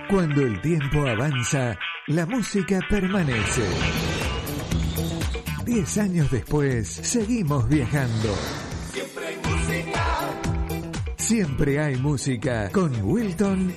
Cuando el tiempo avanza, la música permanece. 10 años después, seguimos viajando. Siempre hay música con Wilton